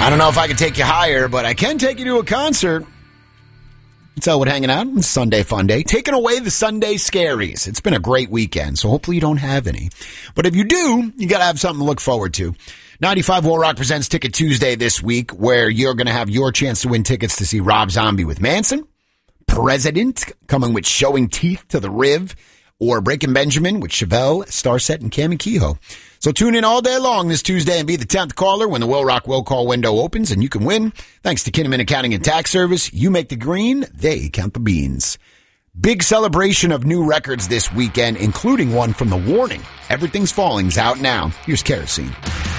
I don't know if I can take you higher, but I can take you to a concert. It's Elwood hanging out on Sunday Fun Day, taking away the Sunday scaries. It's been a great weekend, so hopefully you don't have any. But if you do, you got to have something to look forward to. 95 Will Rock presents Ticket Tuesday this week, where you're going to have your chance to win tickets to see Rob Zombie with Manson, President coming with Showing Teeth to the Riv, or Breaking Benjamin with Chevelle, Starset, and Cami Kehoe. So tune in all day long this Tuesday and be the 10th caller when the Will Rock Will Call window opens, and you can win. Thanks to Kinnaman Accounting and Tax Service. You make the green, they count the beans. Big celebration of new records this weekend, including one from The Warning. Everything's Falling's out now. Here's Kerosene.